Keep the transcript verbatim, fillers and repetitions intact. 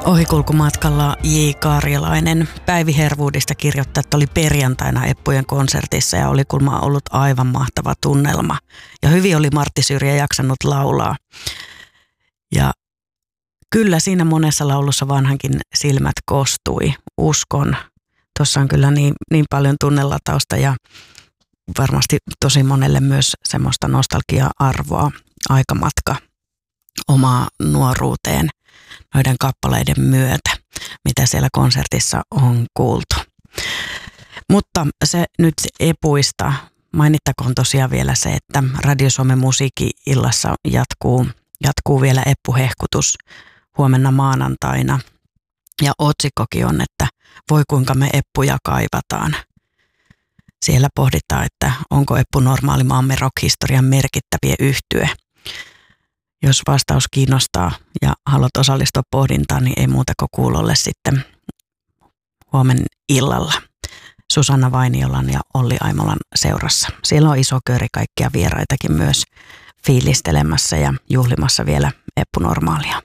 Ohikulkumatkalla J. Karjalainen Päivi Herwoodista kirjoittaa, että oli perjantaina Eppujen konsertissa ja oli kulma ollut aivan mahtava tunnelma. Ja hyvin oli Martti Syrjä jaksanut laulaa. Ja kyllä siinä monessa laulussa vanhankin silmät kostui, uskon. Tuossa on kyllä niin, niin paljon tunnelatausta ja varmasti tosi monelle myös semmoista nostalgia-arvoa, aikamatka omaa nuoruuteen noiden kappaleiden myötä, mitä siellä konsertissa on kuultu. Mutta se nyt Epuista. Mainittakoon tosiaan vielä se, että Radio Suomen musiikki-illassa jatkuu, jatkuu vielä Eppu-hehkutus huomenna maanantaina. Ja otsikkokin on, että voi kuinka me Eppuja kaivataan. Siellä pohditaan, että onko Eppu normaali maamme rock-historian merkittäviä yhtye. Jos vastaus kiinnostaa ja haluat osallistua pohdintaan, niin ei muuta kuin kuulolle sitten huomen illalla Susanna Vainiolan ja Olli Aimolan seurassa. Siellä on iso köri kaikkia vieraitakin myös fiilistelemässä ja juhlimassa vielä Eppu normaalia.